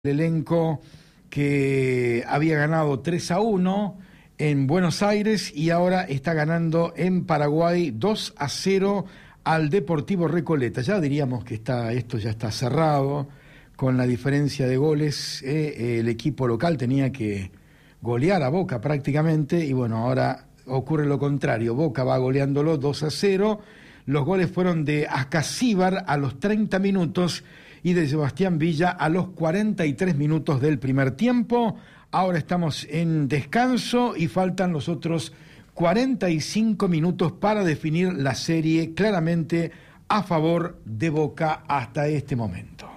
El elenco que había ganado 3-1 en Buenos Aires y ahora está ganando en Paraguay 2-0 al Deportivo Recoleta. Ya diríamos que esto ya está cerrado con la diferencia de goles. El equipo local tenía que golear a Boca prácticamente y bueno, ahora ocurre lo contrario. Boca va goleándolo 2-0. Los goles fueron de Ascasíbar a los 30 minutos y de Sebastián Villa a los 43 minutos del primer tiempo. Ahora estamos en descanso y faltan los otros 45 minutos para definir la serie claramente a favor de Boca hasta este momento.